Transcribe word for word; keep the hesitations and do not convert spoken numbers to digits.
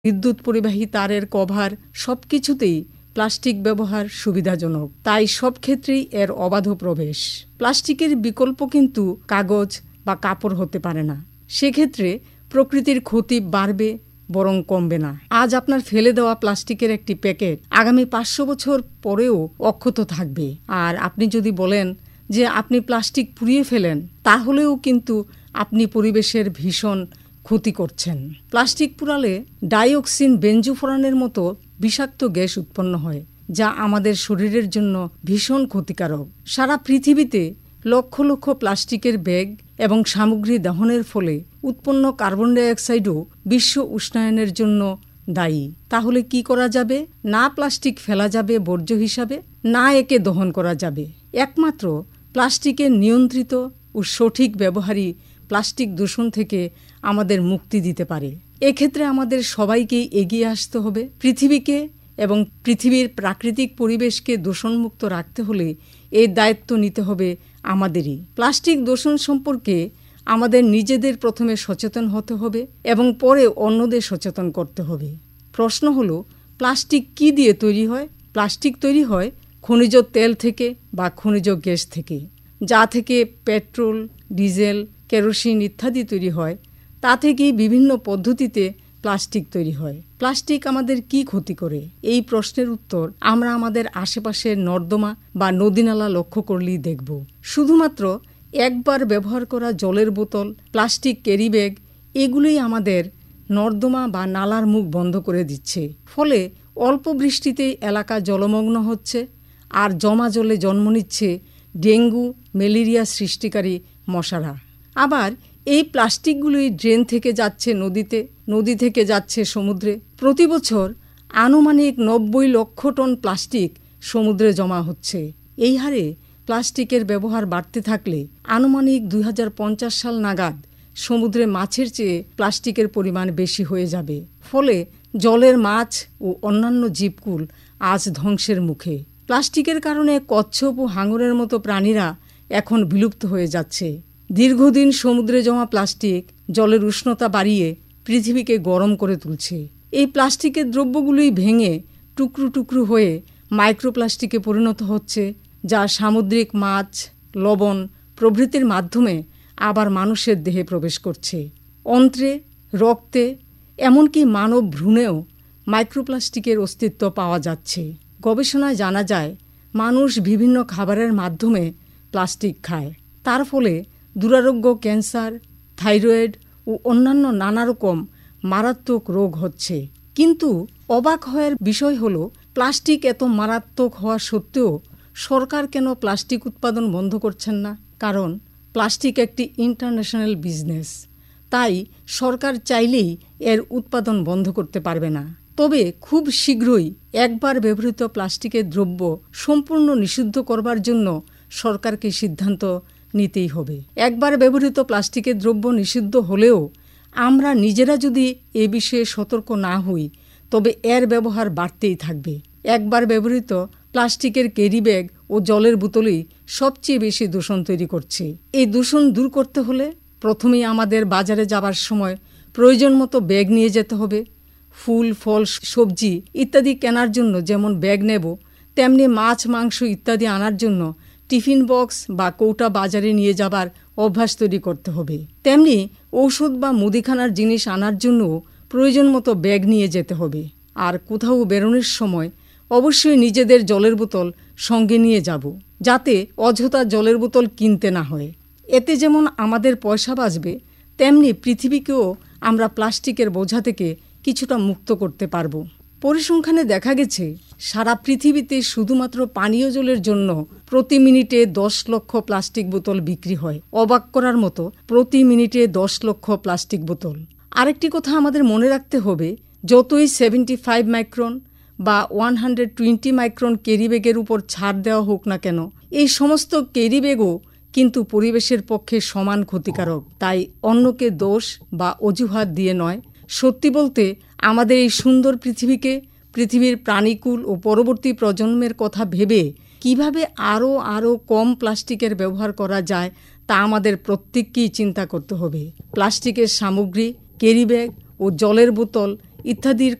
বিদ্যুৎ পরিবাহী তারের কভার সবকিছুতেই প্লাস্টিক ব্যবহার সুবিধাজনক, তাই সব ক্ষেত্রেই এর অবাধ প্রবেশ। প্লাস্টিকের বিকল্প কিন্তু কাগজ বা কাপড় হতে পারে না। সেক্ষেত্রে প্রকৃতির ক্ষতি বাড়বে বরং কমবে না। আজ আপনার ফেলে দেওয়া প্লাস্টিকের একটি প্যাকেট আগামী পাঁচশো বছর পরেও অক্ষত থাকবে। আর আপনি যদি বলেন যে আপনি প্লাস্টিক পুড়িয়ে ফেলেন, তাহলেও কিন্তু আপনি পরিবেশের ভীষণ ক্ষতি করছেন। প্লাস্টিক পুড়ালে ডাইঅক্সিন বেনজোফোরানের মতো বিষাক্ত গ্যাস উৎপন্ন হয়, যা আমাদের শরীরের জন্য ভীষণ ক্ষতিকারক। সারা পৃথিবীতে লক্ষ লক্ষ প্লাস্টিকের ব্যাগ এবং সামগ্রী দহনের ফলে উৎপন্ন কার্বন ডাইঅক্সাইডও বিশ্ব উষ্ণায়নের জন্য দায়ী। তাহলে কি করা যাবে? না প্লাস্টিক ফেলা যাবে বর্জ্য হিসাবে, না একে দহন করা যাবে। একমাত্র প্লাস্টিকের নিয়ন্ত্রিত ও সঠিক ব্যবহারই প্লাস্টিক দূষণ থেকে আমাদের মুক্তি দিতে পারে। এক্ষেত্রে আমাদের সবাইকেই এগিয়ে আসতে হবে। পৃথিবীকে এবং পৃথিবীর প্রাকৃতিক পরিবেশকে দূষণমুক্ত রাখতে হলে এই দায়িত্ব নিতে হবে আমাদেরই। প্লাস্টিক দূষণ সম্পর্কে আমাদের নিজেদের প্রথমে সচেতন হতে হবে এবং পরে অন্যদের সচেতন করতে হবে। প্রশ্ন হলো, প্লাস্টিক কি দিয়ে তৈরি হয়? প্লাস্টিক তৈরি হয় খনিজ তেল থেকে বা খনিজ গ্যাস থেকে, যা থেকে পেট্রোল, ডিজেল, কেরোসিন ইত্যাদি তৈরি হয়। তা থেকেই বিভিন্ন পদ্ধতিতে প্লাস্টিক তৈরি হয়। প্লাস্টিক আমাদের কি ক্ষতি করে? এই প্রশ্নের উত্তর আমরা আমাদের আশেপাশের নর্দমা বা নদীনালা লক্ষ্য করলেই দেখব। শুধুমাত্র একবার ব্যবহার করা জলের বোতল, প্লাস্টিক ক্যারি ব্যাগ, এগুলোই আমাদের নর্দমা বা নালার মুখ বন্ধ করে দিচ্ছে। ফলে অল্প বৃষ্টিতেই এলাকা জলমগ্ন হচ্ছে, আর জমা জলে জন্ম নিচ্ছে ডেঙ্গু, ম্যালেরিয়া সৃষ্টিকারী মশারা। আবার এই প্লাস্টিকগুলোই ড্রেন থেকে যাচ্ছে নদীতে, নদী থেকে যাচ্ছে সমুদ্রে। প্রতি বছর আনুমানিক নব্বই লক্ষ টন প্লাস্টিক সমুদ্রে জমা হচ্ছে। এই হারে প্লাস্টিকের ব্যবহার বাড়তে থাকলে আনুমানিক দুই হাজার পঞ্চাশ সাল নাগাদ সমুদ্রে মাছের চেয়ে প্লাস্টিকের পরিমাণ বেশি হয়ে যাবে। ফলে জলের মাছ ও অন্যান্য জীবকুল আজ ধ্বংসের মুখে। প্লাস্টিকের কারণে কচ্ছপ ও হাঙরের মতো প্রাণীরা এখন বিলুপ্ত হয়ে যাচ্ছে। দীর্ঘদিন সমুদ্রে জমা প্লাস্টিক জলের উষ্ণতা বাড়িয়ে পৃথিবীকে গরম করে তুলছে। এই প্লাস্টিকের দ্রব্যগুলোই ভেঙে টুকরো টুকরো হয়ে মাইক্রোপ্লাস্টিকে পরিণত হচ্ছে, যা সামুদ্রিক মাছ, লবণ প্রভৃতির মাধ্যমে আবার মানুষের দেহে প্রবেশ করছে। অন্ত্রে, রক্তে, এমনকি মানব ভ্রূণেও মাইক্রোপ্লাস্টিকের অস্তিত্ব পাওয়া যাচ্ছে। গবেষণায় জানা যায়, মানুষ বিভিন্ন খাবারের মাধ্যমে প্লাস্টিক খায়। তার ফলে দুরারোগ্য ক্যান্সার, থাইরয়েড ও অন্যান্য নানা রকম মারাত্মক রোগ হচ্ছে। কিন্তু অবাক হওয়ার বিষয় হলো, প্লাস্টিক এত মারাত্মক হওয়া সত্ত্বেও সরকার কেন প্লাস্টিক উৎপাদন বন্ধ করছেন না? কারণ প্লাস্টিক একটি ইন্টারন্যাশনাল বিজনেস, তাই সরকার চাইলেই এর উৎপাদন বন্ধ করতে পারবে না। তবে খুব শীঘ্রই একবার ব্যবহৃত প্লাস্টিকের দ্রব্য সম্পূর্ণ নিষিদ্ধ করবার জন্য সরকারকে সিদ্ধান্ত নিতেই হবে। একবার ব্যবহৃত প্লাস্টিকের দ্রব্য নিষিদ্ধ হলেও আমরা নিজেরা যদি এ বিষয়ে সতর্ক না হই, তবে এর ব্যবহার বাড়তেই থাকবে। একবার ব্যবহৃত প্লাস্টিকের ক্যারি ব্যাগ ও জলের বোতলই সবচেয়ে বেশি দূষণ তৈরি করছে। এই দূষণ দূর করতে হলে প্রথমেই আমাদের বাজারে যাবার সময় প্রয়োজন মতো ব্যাগ নিয়ে যেতে হবে। ফুল, ফল, সবজি ইত্যাদি কেনার জন্য যেমন ব্যাগ নেব, তেমনি মাছ, মাংস ইত্যাদি আনার জন্য টিফিন বক্স বা কৌটা বাজারে নিয়ে যাবার অভ্যাস তৈরি করতে হবে। তেমনি ঔষধ বা মুদিখানার জিনিস আনার জন্য প্রয়োজন মতো ব্যাগ নিয়ে যেতে হবে। আর কোথাও বেরোনোর সময় অবশ্যই নিজেদের জলের বোতল সঙ্গে নিয়ে যাব, যাতে অযথা জলের বোতল কিনতে না হয়। এতে যেমন আমাদের পয়সা বাঁচবে, তেমনি পৃথিবীকেও আমরা প্লাস্টিকের বোঝা থেকে কিছুটা মুক্ত করতে পারব। পরিসংখ্যানে দেখা গেছে, সারা পৃথিবীতে শুধুমাত্র পানীয় জলের জন্য প্রতি মিনিটে দশ লক্ষ প্লাস্টিক বোতল বিক্রি হয়। অবাক করার মতো, প্রতি মিনিটে দশ লক্ষ প্লাস্টিক বোতল। আরেকটি কথা আমাদের মনে রাখতে হবে, যতই সেভেন্টি ফাইভ মাইক্রন বা one hundred twenty micron carry ব্যাগের উপর ছাড় দেওয়া হোক না কেন, এই সমস্ত ক্যারি ব্যাগও কিন্তু পরিবেশের পক্ষে সমান ক্ষতিকারক। তাই অন্যকে দোষ বা অজুহাত দিয়ে নয়, সত্যি বলতে আমাদের এই সুন্দর পৃথিবীকে, পৃথিবীর প্রাণীকুল ও পরবর্তী প্রজন্মের কথা ভেবে কিভাবে আরও আরও কম প্লাস্টিকের ব্যবহার করা যায়, তা আমাদের প্রত্যেককেই চিন্তা করতে হবে। প্লাস্টিকের সামগ্রী, ক্যারি ব্যাগ ও জলের বোতল ইত্যাদির